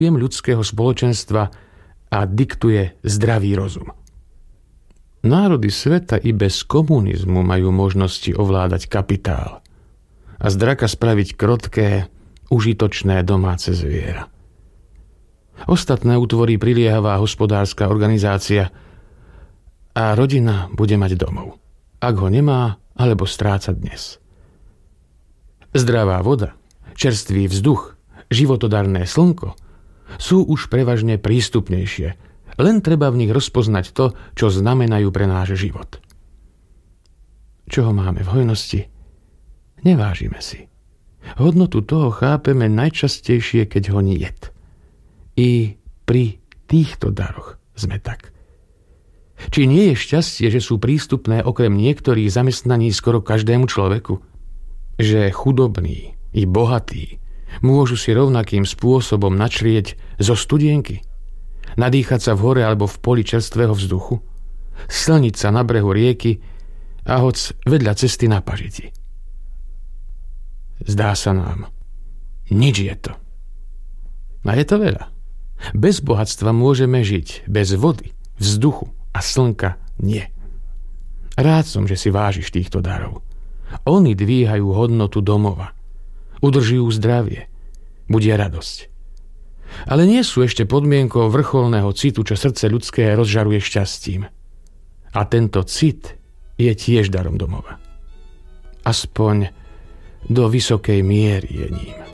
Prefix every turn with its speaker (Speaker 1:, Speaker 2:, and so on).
Speaker 1: ľudského spoločenstva a diktuje zdravý rozum. Národy sveta i bez komunizmu majú možnosti ovládať kapitál a z draka spraviť krotké, užitočné domáce zviera. Ostatné utvorí priliehavá hospodárska organizácia a rodina bude mať domov, ak ho nemá alebo stráca dnes. Zdravá voda, čerstvý vzduch, životodarné slnko sú už prevažne prístupnejšie, len treba v nich rozpoznať to, čo znamenajú pre náš život. Čo ho máme v hojnosti, nevážime si. Hodnotu toho chápeme najčastejšie, keď ho niet. I pri týchto daroch sme tak. Či nie je šťastie, že sú prístupné okrem niektorých zamestnaní skoro každému človeku? Že chudobný i bohatý môžu si rovnakým spôsobom načrieť zo studienky, nadýchať sa v hore alebo v poli čerstvého vzduchu, slniť sa na brehu rieky a hoc vedľa cesty na pažiti. Zdá sa nám, nič je to. A je to veľa. Bez bohatstva môžeme žiť, bez vody, vzduchu a slnka nie. Rád som, že si vážiš týchto darov. Oni dvíhajú hodnotu domova, udržujú zdravie, budia radosť. Ale nie sú ešte podmienkou vrcholného citu, čo srdce ľudské rozžaruje šťastím. A tento cit je tiež darom domova. Aspoň do vysokej miery je ním.